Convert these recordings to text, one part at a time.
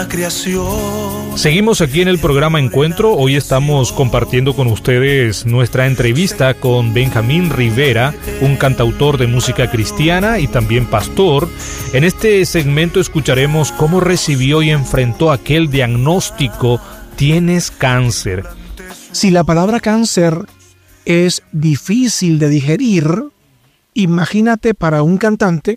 Seguimos aquí en el programa Encuentro. Hoy estamos compartiendo con ustedes nuestra entrevista con Benjamín Rivera, un cantautor de música cristiana y también pastor. En este segmento escucharemos cómo recibió y enfrentó aquel diagnóstico: tienes cáncer. Si la palabra cáncer es difícil de digerir, imagínate para un cantante,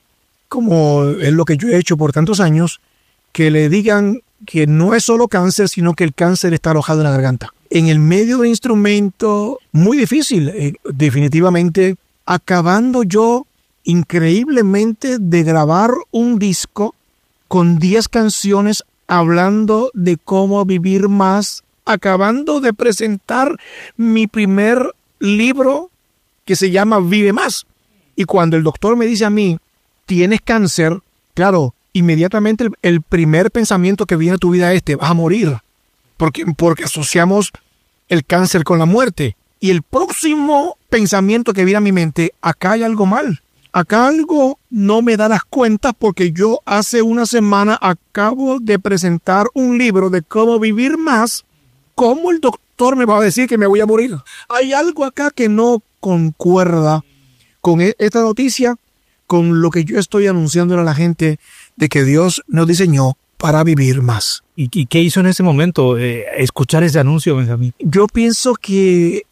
como es lo que yo he hecho por tantos años, que le digan que no es solo cáncer, sino que el cáncer está alojado en la garganta. En el medio del instrumento, muy difícil, definitivamente, acabando yo increíblemente de grabar un disco con 10 canciones hablando de cómo vivir más, acabando de presentar mi primer libro que se llama Vive Más. Y cuando el doctor me dice a mí, tienes cáncer, claro, inmediatamente el primer pensamiento que viene a tu vida es: te vas a morir, porque asociamos el cáncer con la muerte. Y el próximo pensamiento que viene a mi mente: acá hay algo mal, acá algo no me da las cuentas, porque yo hace una semana acabo de presentar un libro de cómo vivir más. ¿Cómo el doctor me va a decir que me voy a morir? Hay algo acá que no concuerda con esta noticia, con lo que yo estoy anunciando a la gente, de que Dios nos diseñó para vivir más. ¿Y qué hizo en ese momento? Escuchar ese anuncio, Benjamín. Yo pienso que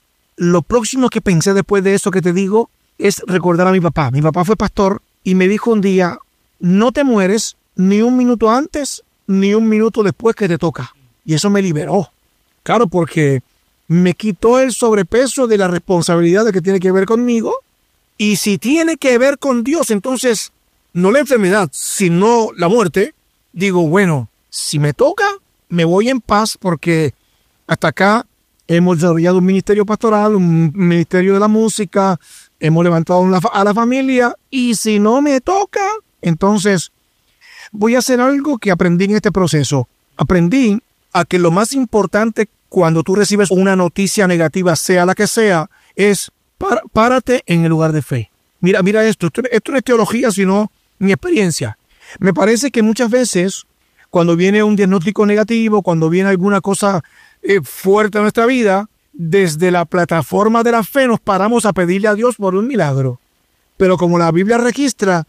lo próximo que pensé después de eso que te digo es recordar a mi papá. Mi papá fue pastor y me dijo un día: no te mueres ni un minuto antes ni un minuto después que te toca. Y eso me liberó. Claro, porque me quitó el sobrepeso de la responsabilidad de que tiene que ver conmigo. Y si tiene que ver con Dios, entonces no la enfermedad, sino la muerte. Digo, bueno, si me toca, me voy en paz, porque hasta acá hemos desarrollado un ministerio pastoral, un ministerio de la música, hemos levantado a la familia, y si no me toca, entonces voy a hacer algo que aprendí en este proceso. Aprendí a que lo más importante cuando tú recibes una noticia negativa, sea la que sea, es párate en el lugar de fe. Mira esto no es teología, sino mi experiencia. Me parece que muchas veces, cuando viene un diagnóstico negativo, cuando viene alguna cosa fuerte en nuestra vida, desde la plataforma de la fe nos paramos a pedirle a Dios por un milagro. Pero como la Biblia registra,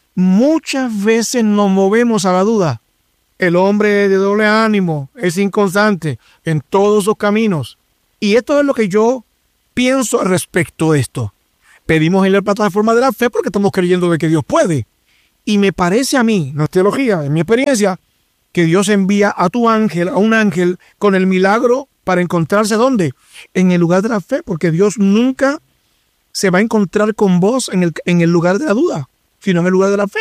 muchas veces nos movemos a la duda. El hombre de doble ánimo es inconstante en todos sus caminos. Y esto es lo que yo pienso al respecto de esto. Pedimos en la plataforma de la fe porque estamos creyendo de que Dios puede. Y me parece a mí, no es teología, en mi experiencia, que Dios envía a un ángel con el milagro para encontrarse ¿dónde? En el lugar de la fe, porque Dios nunca se va a encontrar con vos en el lugar de la duda, sino en el lugar de la fe.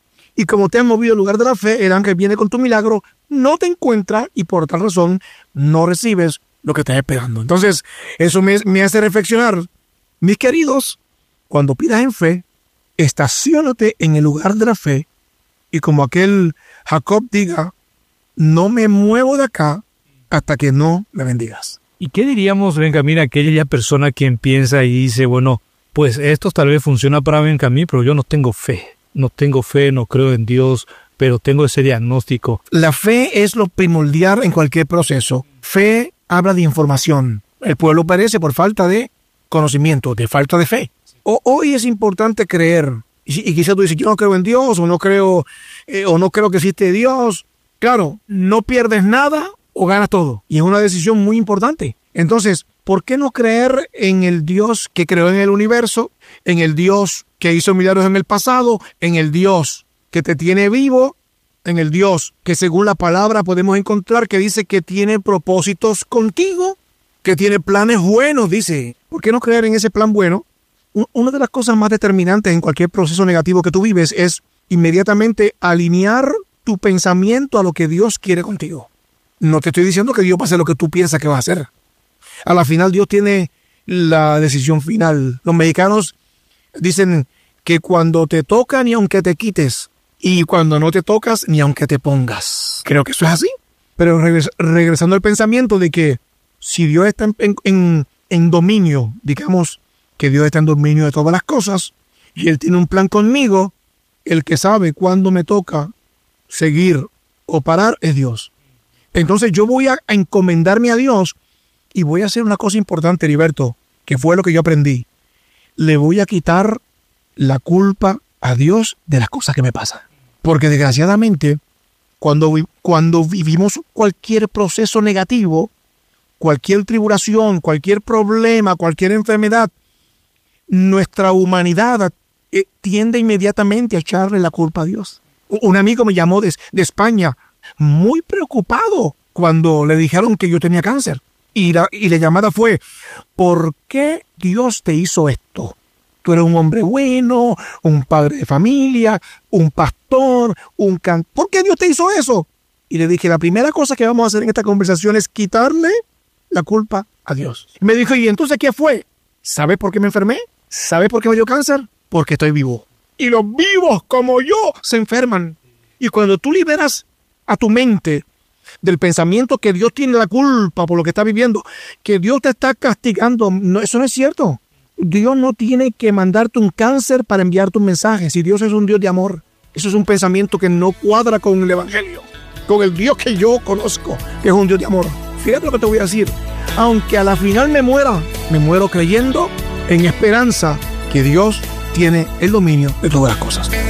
Y como te has movido al lugar de la fe, el ángel viene con tu milagro, no te encuentra y por tal razón no recibes lo que estás esperando. Entonces, eso me hace reflexionar. Mis queridos, cuando pidas en fe, estaciónate en el lugar de la fe y como aquel Jacob diga, no me muevo de acá hasta que no me bendigas. ¿Y qué diríamos, Benjamín, a aquella persona quien piensa y dice, bueno, pues esto tal vez funciona para Benjamín, pero yo no tengo fe, no creo en Dios, pero tengo ese diagnóstico? La fe es lo primordial en cualquier proceso. Fe habla de información. El pueblo perece por falta de conocimiento, de falta de fe. Hoy es importante creer. Y quizás tú dices, yo no creo en Dios, o no creo que existe Dios. Claro, no pierdes nada o ganas todo. Y es una decisión muy importante. Entonces, ¿por qué no creer en el Dios que creó en el universo, en el Dios que hizo milagros en el pasado, en el Dios que te tiene vivo, en el Dios que según la palabra podemos encontrar que dice que tiene propósitos contigo, que tiene planes buenos, dice? ¿Por qué no creer en ese plan bueno? Una de las cosas más determinantes en cualquier proceso negativo que tú vives es inmediatamente alinear tu pensamiento a lo que Dios quiere contigo. No te estoy diciendo que Dios va a hacer lo que tú piensas que va a hacer. A la final Dios tiene la decisión final. Los mexicanos dicen que cuando te toca ni aunque te quites, y cuando no te tocas ni aunque te pongas. Creo que eso es así. Pero regresando al pensamiento de que si Dios está en dominio, digamos que Dios está en dominio de todas las cosas, y Él tiene un plan conmigo, el que sabe cuándo me toca seguir o parar es Dios. Entonces yo voy a encomendarme a Dios y voy a hacer una cosa importante, Heriberto, que fue lo que yo aprendí. Le voy a quitar la culpa a Dios de las cosas que me pasan. Porque desgraciadamente, cuando vivimos cualquier proceso negativo, cualquier tribulación, cualquier problema, cualquier enfermedad, nuestra humanidad tiende inmediatamente a echarle la culpa a Dios. Un amigo me llamó de España muy preocupado cuando le dijeron que yo tenía cáncer. Y la llamada fue: ¿por qué Dios te hizo esto? Tú eres un hombre bueno, un padre de familia, un pastor, ¿por qué Dios te hizo eso? Y le dije, la primera cosa que vamos a hacer en esta conversación es quitarle la culpa a Dios. Y me dijo, ¿y entonces qué fue? ¿Sabes por qué me enfermé? ¿Sabes por qué me dio cáncer? Porque estoy vivo. Y los vivos como yo se enferman. Y cuando tú liberas a tu mente del pensamiento que Dios tiene la culpa por lo que estás viviendo, que Dios te está castigando, no, eso no es cierto. Dios no tiene que mandarte un cáncer para enviarte un mensaje. Si Dios es un Dios de amor, eso es un pensamiento que no cuadra con el Evangelio, con el Dios que yo conozco, que es un Dios de amor. Fíjate lo que te voy a decir. Aunque a la final me muero creyendo en esperanza que Dios tiene el dominio de todas las cosas.